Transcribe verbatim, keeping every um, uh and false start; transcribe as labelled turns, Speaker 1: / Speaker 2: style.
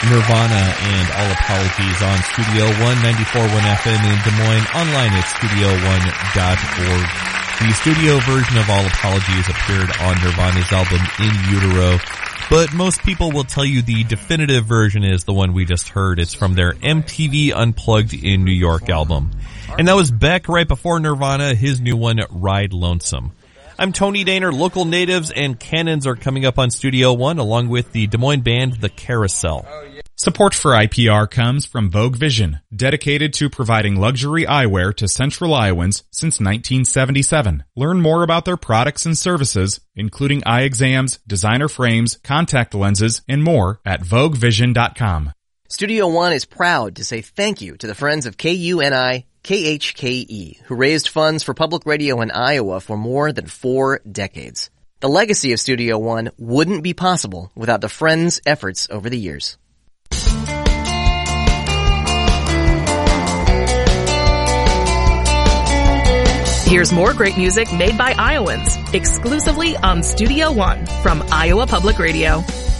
Speaker 1: Nirvana and All Apologies on Studio One, ninety-four point one F M in Des Moines, online at studio one dot org. The studio version of All Apologies appeared on Nirvana's album In Utero, but most people will tell you the definitive version is the one we just heard. It's from their M T V Unplugged in New York album. And that was Beck right before Nirvana, his new one, Ride Lonesome. I'm Tony Daner. Local natives and Cannons are coming up on Studio One, along with the Des Moines band The Carousel.
Speaker 2: Support for I P R comes from Vogue Vision, dedicated to providing luxury eyewear to Central Iowans since nineteen seventy-seven. Learn more about their products and services, including eye exams, designer frames, contact lenses, and more at vogue vision dot com.
Speaker 3: Studio One is proud to say thank you to the friends of K U N I K H K E, who raised funds for public radio in Iowa for more than four decades. The legacy of Studio One wouldn't be possible without the friends' efforts over the years.
Speaker 4: Here's more great music made by Iowans, exclusively on Studio One from Iowa Public Radio.